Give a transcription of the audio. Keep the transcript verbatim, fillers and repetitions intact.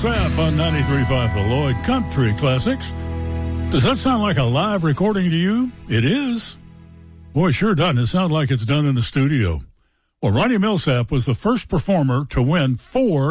Millsap on ninety-three point five The Lloyd Country Classics. Does that sound like a live recording to you? It is. Boy, sure doesn't. It sounds like it's done in the studio. Well, Ronnie Millsap was the first performer to win four